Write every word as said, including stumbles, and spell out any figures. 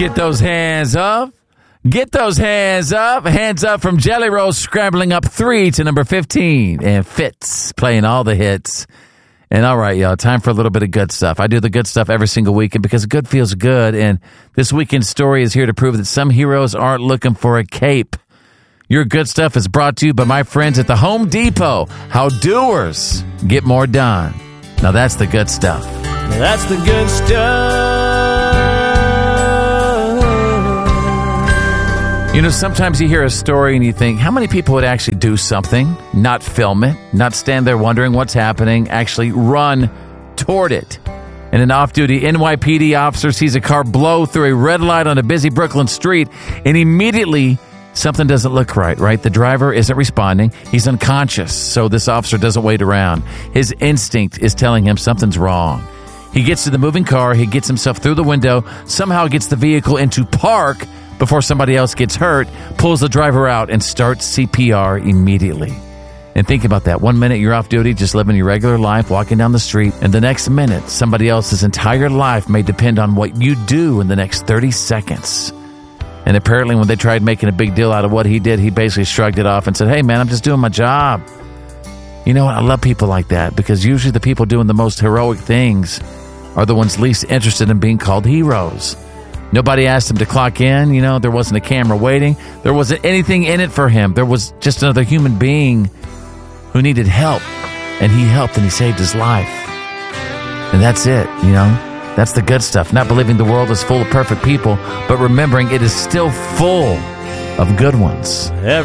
Get those hands up. Get those hands up. Hands up from Jelly Roll, scrambling up three to number fifteen. And Fitz playing all the hits. And all right, y'all, time for a little bit of good stuff. I do the good stuff every single weekend because good feels good. And this weekend's story is here to prove that some heroes aren't looking for a cape. Your good stuff is brought to you by my friends at the Home Depot. How doers get more done. Now that's the good stuff. That's the good stuff. You know, sometimes you hear a story and you think, how many people would actually do something, not film it, not stand there wondering what's happening, actually run toward it? And an off-duty N Y P D officer sees a car blow through a red light on a busy Brooklyn street, and immediately something doesn't look right, right? The driver isn't responding. He's unconscious, so this officer doesn't wait around. His instinct is telling him something's wrong. He gets to the moving car. He gets himself through the window, somehow gets the vehicle into park before somebody else gets hurt, pulls the driver out, and starts C P R immediately. And think about that. One minute you're off duty, just living your regular life, walking down the street, and the next minute somebody else's entire life may depend on what you do in the next thirty seconds. And apparently when they tried making a big deal out of what he did, he basically shrugged it off and said, hey, man, I'm just doing my job. You know what? I love people like that because usually the people doing the most heroic things are the ones least interested in being called heroes. Nobody asked him to clock in. You know, there wasn't a camera waiting. There wasn't anything in it for him. There was just another human being who needed help. And he helped and he saved his life. And that's it, you know. That's the good stuff. Not believing the world is full of perfect people, but remembering it is still full of good ones.